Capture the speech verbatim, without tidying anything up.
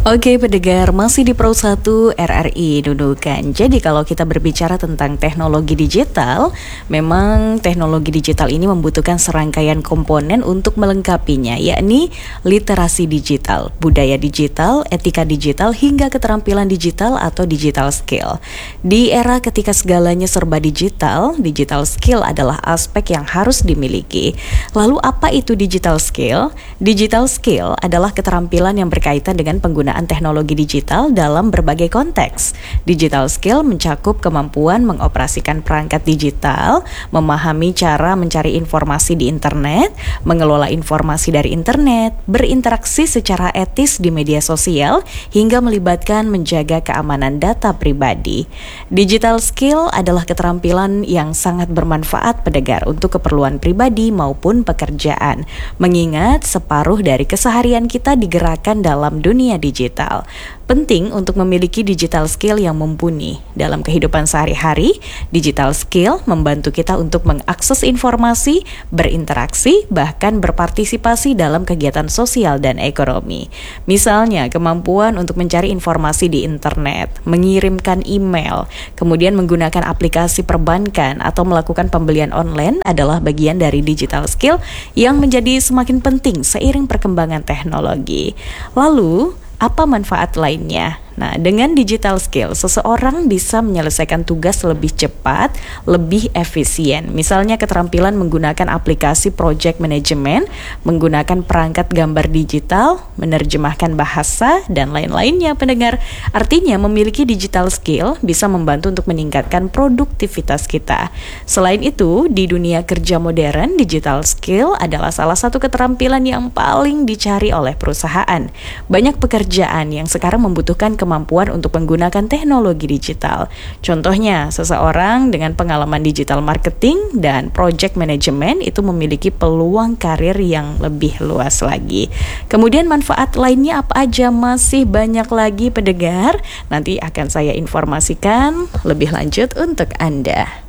Oke pendengar, masih di Pro satu R R I Nunukan. Jadi kalau kita berbicara tentang teknologi digital, memang teknologi digital ini membutuhkan serangkaian komponen untuk melengkapinya, yakni literasi digital, budaya digital, etika digital, hingga keterampilan digital atau digital skill. Di era ketika segalanya serba digital, digital skill adalah aspek yang harus dimiliki. Lalu apa itu digital skill? Digital skill adalah keterampilan yang berkaitan dengan penggunaan teknologi digital dalam berbagai konteks. Digital skill mencakup kemampuan mengoperasikan perangkat digital, memahami cara mencari informasi di internet, mengelola informasi dari internet, berinteraksi secara etis di media sosial, hingga melibatkan menjaga keamanan data pribadi. Digital skill adalah keterampilan yang sangat bermanfaat pendengar untuk keperluan pribadi maupun pekerjaan, mengingat separuh dari keseharian kita digerakkan dalam dunia digital. Digital. Penting untuk memiliki digital skill yang mumpuni. Dalam kehidupan sehari-hari, digital skill membantu kita untuk mengakses informasi, berinteraksi, bahkan berpartisipasi dalam kegiatan sosial dan ekonomi. Misalnya, kemampuan untuk mencari informasi di internet, mengirimkan email, kemudian menggunakan aplikasi perbankan atau melakukan pembelian online adalah bagian dari digital skill yang menjadi semakin penting seiring perkembangan teknologi. Lalu, apa manfaat lainnya? Nah, dengan digital skill, seseorang bisa menyelesaikan tugas lebih cepat, lebih efisien. Misalnya keterampilan menggunakan aplikasi project management, menggunakan perangkat gambar digital, menerjemahkan bahasa, dan lain-lainnya pendengar. Artinya, memiliki digital skill bisa membantu untuk meningkatkan produktivitas kita. Selain itu, di dunia kerja modern, digital skill adalah salah satu keterampilan yang paling dicari oleh perusahaan. Banyak pekerjaan yang sekarang membutuhkan kemampuan untuk menggunakan teknologi digital. Contohnya, seseorang dengan pengalaman digital marketing dan project management itu memiliki peluang karir yang lebih luas lagi. Kemudian manfaat lainnya apa aja? Masih banyak lagi pendengar. Nanti akan saya informasikan lebih lanjut untuk Anda.